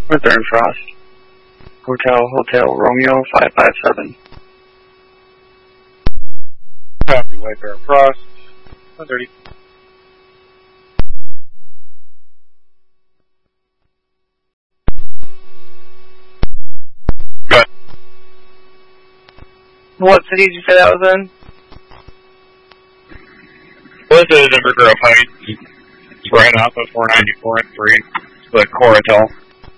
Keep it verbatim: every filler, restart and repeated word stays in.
Northern Frost. Hotel, Hotel, Romeo, five five seven. Copy, White Bear Frost. one thirty. Good. What city did you say that was in? Well, this is River Grove Heights. It's right off of four ninety-four and three. It's the Coratel.